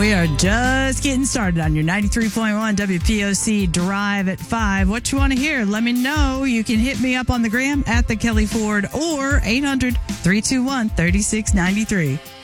We are just getting started on your 93.1 WPOC Drive at 5. What you want to hear? Let me know. You can hit me up on the gram at the Kelly Ford or 800-321-3693.